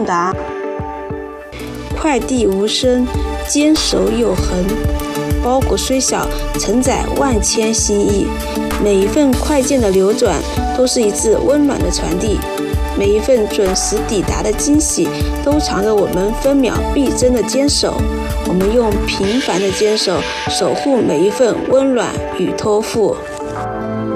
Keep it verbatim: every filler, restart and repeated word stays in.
送达。快递无声，坚守有恒。包裹虽小，承载万千心意。每一份快件的流转，都是一次温暖的传递。每一份准时抵达的惊喜，都藏着我们分秒必争的坚守。我们用平凡的坚守，守护每一份温暖与托付。